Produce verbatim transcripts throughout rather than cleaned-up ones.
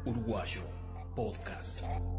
Uruguayo Podcast.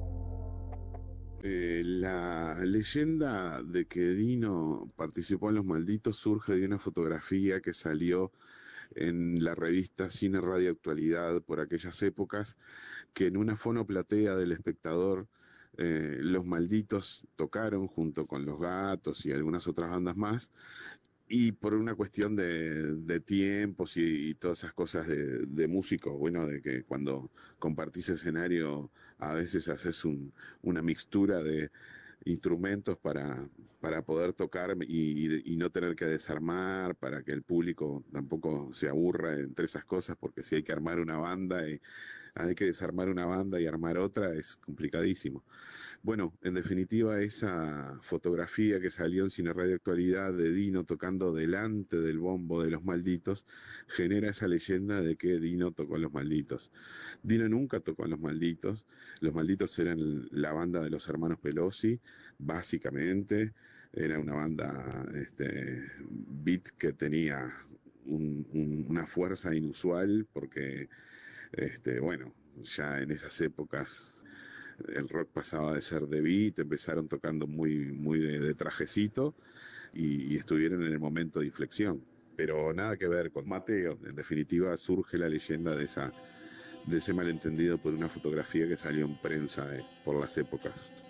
Eh, la leyenda de que Dino participó en Los Malditos surge de una fotografía que salió en la revista Cine Radio Actualidad por aquellas épocas, que en una fonoplatea del Espectador eh, Los Malditos tocaron junto con Los Gatos y algunas otras bandas más. Y por una cuestión de, de tiempos y, y todas esas cosas de, de músicos, bueno, de que cuando compartís escenario a veces haces un, una mixtura de instrumentos para, para poder tocar y, y, y no tener que desarmar, para que el público tampoco se aburra entre esas cosas, porque si hay que armar una banda y hay que desarmar una banda y armar otra es complicadísimo. Bueno, en definitiva, esa fotografía que salió en Cine Radio Actualidad de Dino tocando delante del bombo de Los Malditos genera esa leyenda de que Dino tocó en Los Malditos. Dino nunca tocó en Los Malditos. Los Malditos eran la banda de los hermanos Pelosi, básicamente. Era una banda este, beat que tenía un, un, una fuerza inusual porque, este, bueno, ya en esas épocas el rock pasaba de ser de beat, empezaron tocando muy, muy de, de trajecito y, y estuvieron en el momento de inflexión. Pero nada que ver con Mateo. En definitiva, surge la leyenda de esa, de ese malentendido por una fotografía que salió en prensa eh, por las épocas.